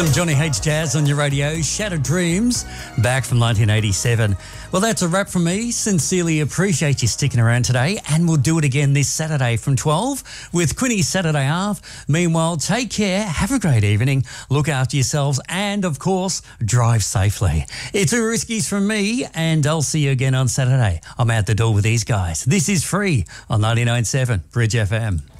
Some Johnny H. Jazz on your radio. Shattered Dreams, back from 1987. Well, that's a wrap from me. Sincerely appreciate you sticking around today, and we'll do it again this Saturday from 12 with Quinny's Saturday Half. Meanwhile, take care, have a great evening, look after yourselves, and, of course, drive safely. It's a Riskies from me, and I'll see you again on Saturday. I'm out the door with these guys. This is Free on 99.7 Bridge FM.